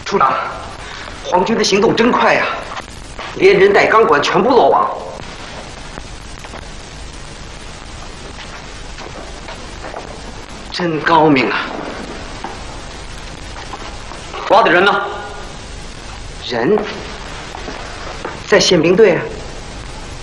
处长，皇军的行动真快呀，连人带钢管全部落网。真高明啊！ 抓的人呢？ 人在宪兵队啊。